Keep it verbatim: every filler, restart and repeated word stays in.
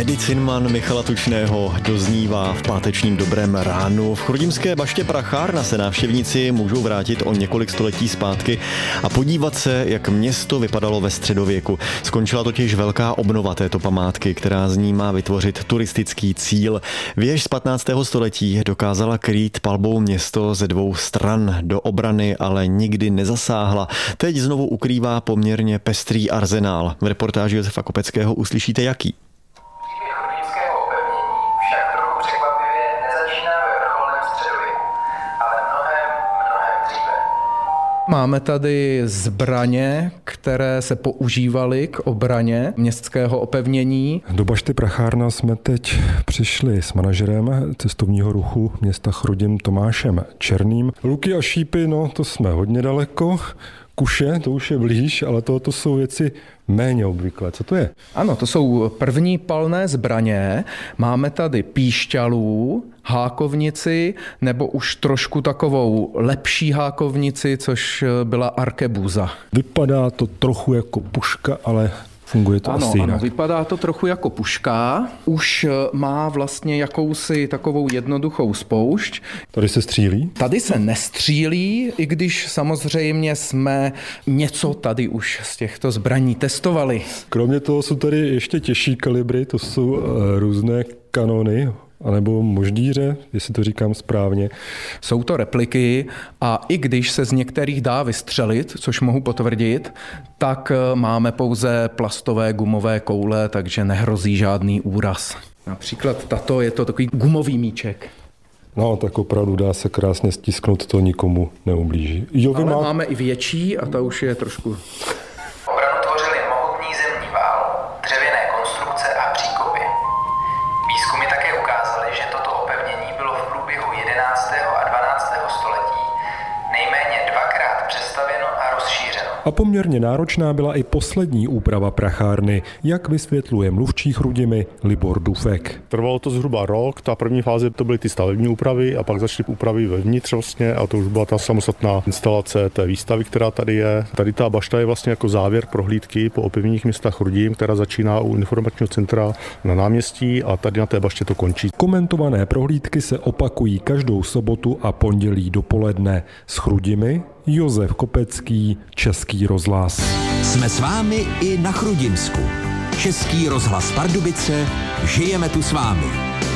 Medicinman Michala Tučného doznívá v pátečním dobrém ránu. V Chrudimské baště Prachárna se návštěvníci můžou vrátit o několik století zpátky a podívat se, jak město vypadalo ve středověku. Skončila totiž velká obnova této památky, která z ní má vytvořit turistický cíl. Věž z patnáctého století dokázala krýt palbou město ze dvou stran. Do obrany ale nikdy nezasáhla. Teď znovu ukrývá poměrně pestrý arzenál. V reportáži Josefa Kopeckého uslyšíte jaký. Máme tady zbraně, které se používaly k obraně městského opevnění. Do bašty Prachárna jsme teď přišli s manažerem cestovního ruchu města Chrudim Tomášem Černým. Luky a šípy, no to jsme hodně daleko. Kuše, to už je blíž, ale tohoto jsou věci méně obvyklé. Co to je? Ano, to jsou první palné zbraně. Máme tady píšťalu, hákovnici, nebo už trošku takovou lepší hákovnici, což byla arkebuza. Vypadá to trochu jako puška, ale funguje to ano, asi jinak. Ano, vypadá to trochu jako puška. Už má vlastně jakousi takovou jednoduchou spoušť. Tady se střílí? Tady se nestřílí, i když samozřejmě jsme něco tady už z těchto zbraní testovali. Kromě toho jsou tady ještě těžší kalibry, to jsou uh, různé kanony, anebo moždíře, jestli to říkám správně. Jsou to repliky a i když se z některých dá vystřelit, což mohu potvrdit, tak máme pouze plastové gumové koule, takže nehrozí žádný úraz. Například tato je to takový gumový míček. No, tak opravdu dá se krásně stisknout, to nikomu neublíží. Jo, Ale má... máme i větší a ta už je trošku... Obranu tvořily mohutný zemní vál, dřevěné konstrukce a příkopy. Výzkumy také ukázaly, že toto opevnění bylo v průběhu jedenáctého a dvanáctého století nejméně dvakrát přestavěno a rozšířeno. A poměrně náročná byla i poslední úprava prachárny, jak vysvětluje mluvčí Chrudimi Libor Dufek. Trvalo to zhruba rok, ta první fáze to byly ty stavební úpravy a pak začaly úpravy vevnitř vlastně a to už byla ta samostatná instalace té výstavy, která tady je. Tady ta bašta je vlastně jako závěr prohlídky po opevněních města Chrudim, která začíná u informačního centra na náměstí a tady na té baště to končí. Komentované prohlídky se opakují každou sobotu a pondělí dopoledne. S Chrudimi Josef Kopecký, Český rozhlas. Jsme s vámi i na Chrudimsku. Český rozhlas Pardubice, žijeme tu s vámi.